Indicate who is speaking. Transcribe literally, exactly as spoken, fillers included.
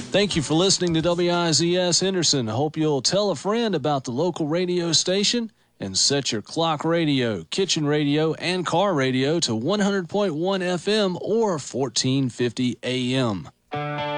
Speaker 1: Thank you for listening to W I Z S Henderson. I hope you'll tell a friend about the local radio station and set your clock radio, kitchen radio, and car radio to one hundred point one F M or fourteen fifty A M.